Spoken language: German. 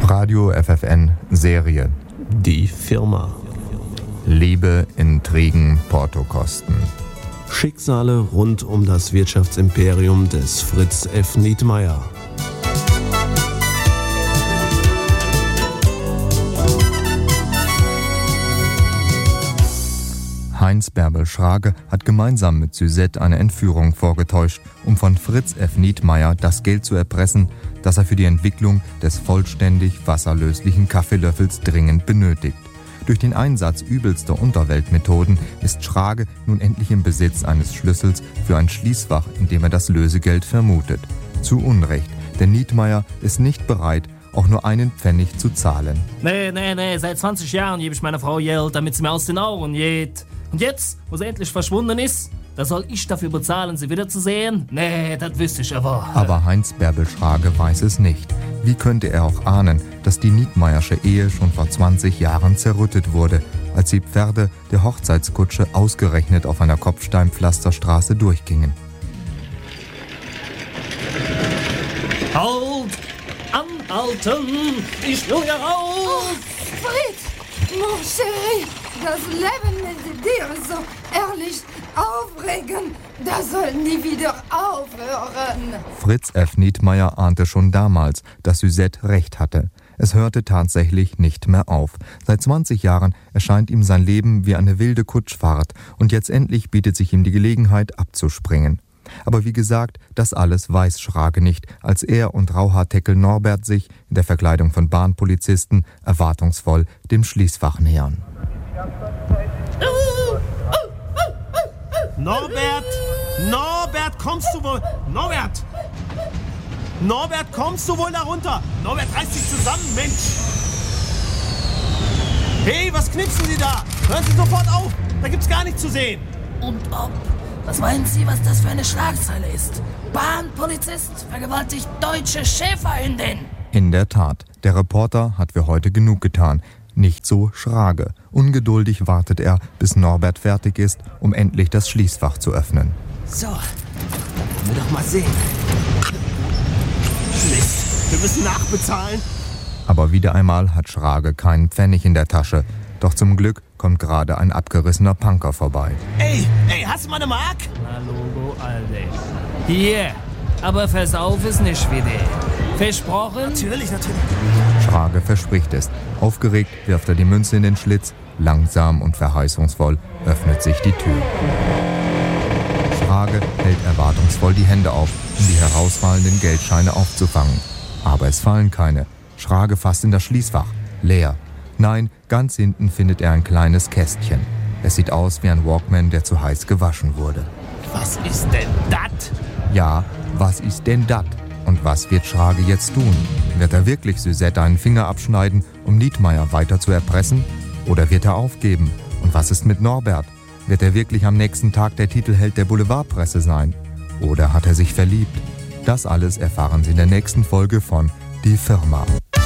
Radio FFN Serie. Die Firma. Liebe, Intrigen, Portokosten. Schicksale rund um das Wirtschaftsimperium des Fritz F. Nietmeyer. Heinz Bärbel Schrage hat gemeinsam mit Suzette eine Entführung vorgetäuscht, um von Fritz F. Nietmeyer das Geld zu erpressen, das er für die Entwicklung des vollständig wasserlöslichen Kaffeelöffels dringend benötigt. Durch den Einsatz übelster Unterweltmethoden ist Schrage nun endlich im Besitz eines Schlüssels für ein Schließfach, in dem er das Lösegeld vermutet. Zu Unrecht, denn Nietmeyer ist nicht bereit, auch nur einen Pfennig zu zahlen. Nee, seit 20 Jahren gebe ich meiner Frau Geld, damit sie mir aus den Augen geht. Und jetzt, wo sie endlich verschwunden ist, da soll ich dafür bezahlen, sie wiederzusehen? Nee, das wüsste ich aber. Aber Heinz Bärbel Schrage weiß es nicht. Wie könnte er auch ahnen, dass die Nietmeyersche Ehe schon vor 20 Jahren zerrüttet wurde, als die Pferde der Hochzeitskutsche ausgerechnet auf einer Kopfsteinpflasterstraße durchgingen? Halt! Anhalten! Ich will hier raus! Oh, Fritz! Mon chéri! Das Leben mit dir so ehrlich aufregen, das soll nie wieder aufhören. Fritz F. Nietmeyer ahnte schon damals, dass Suzette recht hatte. Es hörte tatsächlich nicht mehr auf. Seit 20 Jahren erscheint ihm sein Leben wie eine wilde Kutschfahrt und jetzt endlich bietet sich ihm die Gelegenheit abzuspringen. Aber wie gesagt, das alles weiß Schrage nicht, als er und Rauhaarteckel Norbert sich in der Verkleidung von Bahnpolizisten erwartungsvoll dem Schließfach nähern. Norbert, kommst du wohl? Norbert, kommst du wohl da runter? Norbert, reiß dich zusammen, Mensch! Hey, was knipsen Sie da? Hören Sie sofort auf! Da gibt's gar nichts zu sehen! Und ob? Was meinen Sie, was das für eine Schlagzeile ist? Bahnpolizist vergewaltigt deutsche Schäferhündin! In der Tat, der Reporter hat für heute genug getan. Nicht so Schrage. Ungeduldig wartet er, bis Norbert fertig ist, um endlich das Schließfach zu öffnen. So, wollen wir doch mal sehen. Mist, wir müssen nachbezahlen. Aber wieder einmal hat Schrage keinen Pfennig in der Tasche. Doch zum Glück kommt gerade ein abgerissener Punker vorbei. Ey, hast du mal eine Mark? Na Logo, Alter. Hier, aber versauf es nicht wieder. Versprochen? Natürlich. Schrage verspricht es. Aufgeregt wirft er die Münze in den Schlitz. Langsam und verheißungsvoll öffnet sich die Tür. Schrage hält erwartungsvoll die Hände auf, um die herausfallenden Geldscheine aufzufangen. Aber es fallen keine. Schrage fasst in das Schließfach. Leer. Nein, ganz hinten findet er ein kleines Kästchen. Es sieht aus wie ein Walkman, der zu heiß gewaschen wurde. Was ist denn das? Ja, was ist denn das? Und was wird Schrage jetzt tun? Wird er wirklich Suzette einen Finger abschneiden, um Nietmeyer weiter zu erpressen? Oder wird er aufgeben? Und was ist mit Norbert? Wird er wirklich am nächsten Tag der Titelheld der Boulevardpresse sein? Oder hat er sich verliebt? Das alles erfahren Sie in der nächsten Folge von Die Firma.